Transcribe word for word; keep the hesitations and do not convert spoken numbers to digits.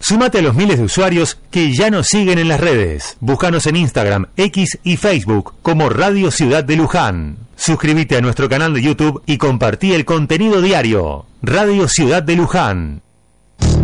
Sumate a los miles de usuarios que ya nos siguen en las redes. Búscanos en Instagram, X y Facebook como Radio Ciudad de Luján. Suscríbete a nuestro canal de YouTube y compartí el contenido diario. Radio Ciudad de Luján.